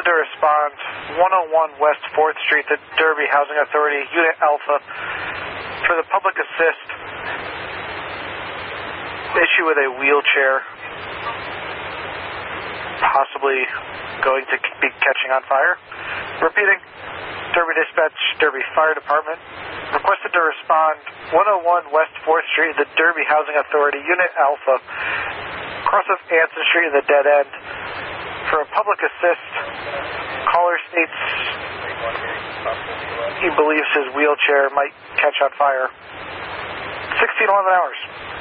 to respond 101 West 4th Street, the Derby Housing Authority, Unit Alpha, for the public assist. Issue with a wheelchair, possibly going to be catching on fire. Repeating, Derby Dispatch, Derby Fire Department, requested to respond 101 West 4th Street, the Derby Housing Authority, Unit Alpha, cross of Anson Street in the dead end. For a public assist, caller states he believes his wheelchair might catch on fire. 1611 hours.